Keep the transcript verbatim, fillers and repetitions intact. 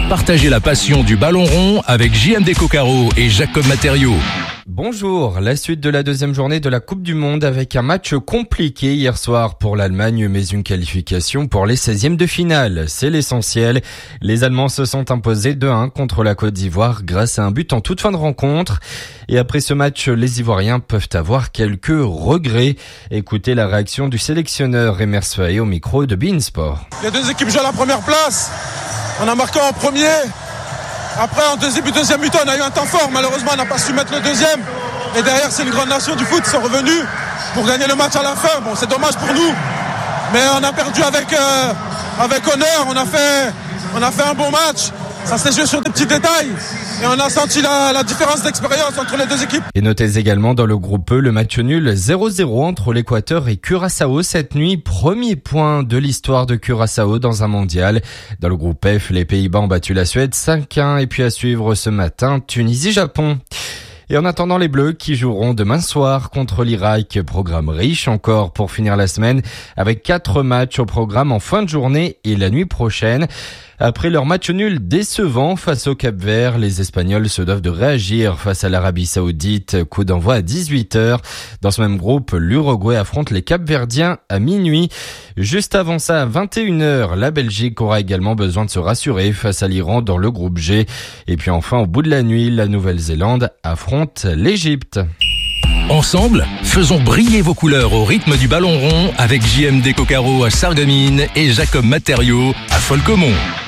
Partagez la passion du ballon rond avec J M D Coccaro et Jacob Matériaux. Bonjour, la suite de la deuxième journée de la Coupe du Monde avec un match compliqué hier soir pour l'Allemagne, mais une qualification pour les seizièmes de finale. C'est l'essentiel. Les Allemands se sont imposés deux un contre la Côte d'Ivoire grâce à un but en toute fin de rencontre. Et après ce match, les Ivoiriens peuvent avoir quelques regrets. Écoutez la réaction du sélectionneur Emer Sfaé au micro de beIN Sport. Les deux équipes jouent à la première place. On a marqué en premier. Après, en deuxième, deuxième mi-temps, on a eu un temps fort. Malheureusement, on n'a pas su mettre le deuxième. Et derrière, c'est une grande nation du foot. Ils sont revenus pour gagner le match à la fin. Bon, c'est dommage pour nous. Mais on a perdu avec, euh, avec honneur. On a fait, on a fait un bon match. Ça s'est joué sur des petits détails. Et on a senti la, la différence d'expérience entre les deux équipes. Et notez également dans le groupe E le match nul zéro zéro entre l'Équateur et Curaçao cette nuit. Premier point de l'histoire de Curaçao dans un mondial. Dans le groupe F, les Pays-Bas ont battu la Suède cinq un. Et puis à suivre ce matin, Tunisie-Japon. Et en attendant, les Bleus qui joueront demain soir contre l'Irak. Programme riche encore pour finir la semaine avec quatre matchs au programme en fin de journée et la nuit prochaine. Après leur match nul décevant face au Cap-Vert, les Espagnols se doivent de réagir face à l'Arabie Saoudite. Coup d'envoi à dix-huit heures. Dans ce même groupe, l'Uruguay affronte les Cap-Verdiens à minuit. Juste avant ça, à vingt et une heures, la Belgique aura également besoin de se rassurer face à l'Iran dans le groupe G. Et puis enfin, au bout de la nuit, la Nouvelle-Zélande affronte l'Égypte. Ensemble, faisons briller vos couleurs au rythme du ballon rond avec J M D Coccaro à Sarreguemines et Jacob Matériaux à Folcomont.